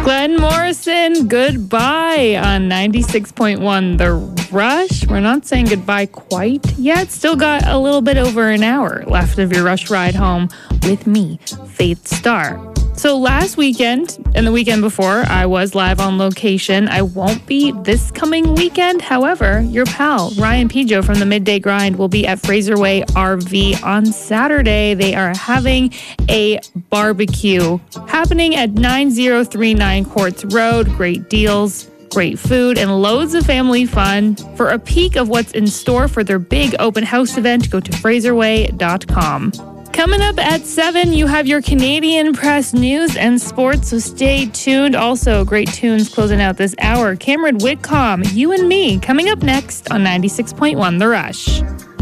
Glenn Morrison, goodbye on 96.1 The Rush. We're not saying goodbye quite yet. Still got a little bit over an hour left of your Rush ride home with me, Faith Starr. So last weekend and the weekend before, I was live on location. I won't be this coming weekend. However, your pal, Ryan Pijo from the Midday Grind, will be at Fraserway RV on Saturday. They are having a barbecue happening at 9039 Courts Road. Great deals, great food, and loads of family fun. For a peek of what's in store for their big open house event, go to fraserway.com. Coming up at 7, you have your Canadian Press news and sports, so stay tuned. Also, great tunes closing out this hour. Cameron Whitcomb, You and Me, coming up next on 96.1 The Rush.